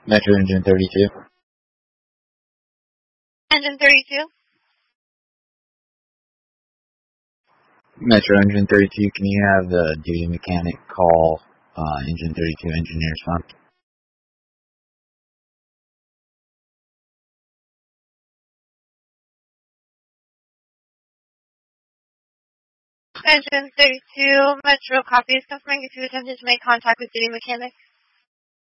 Metro Engine 32. Engine 32. Metro Engine 32, can you have the duty mechanic call Engine 32 engineer response? Engine 32, Metro copy is confirming if you attempted to make contact with duty mechanic.